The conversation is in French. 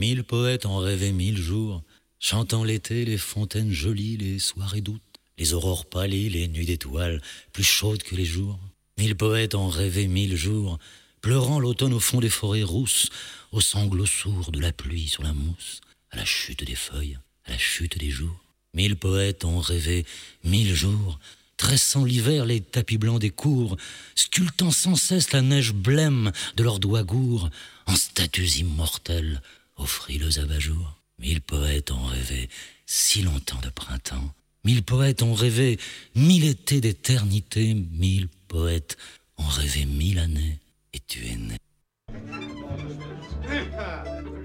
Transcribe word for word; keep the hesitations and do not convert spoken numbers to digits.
Mille poètes en rêvaient mille jours, chantant l'été, les fontaines jolies, les soirées d'août, les aurores pâlies, les nuits d'étoiles, plus chaudes que les jours. Mille poètes en rêvaient mille jours, pleurant l'automne au fond des forêts rousses, aux sanglots sourds de la pluie sur la mousse, à la chute des feuilles, à la chute des jours. Mille poètes ont rêvé mille jours, tressant l'hiver les tapis blancs des cours, sculptant sans cesse la neige blême de leurs doigts gourds, en statues immortelles aux frileux abat-jours. Mille poètes ont rêvé si longtemps de printemps, mille poètes ont rêvé mille étés d'éternité, mille poètes ont rêvé mille années, et tu es né.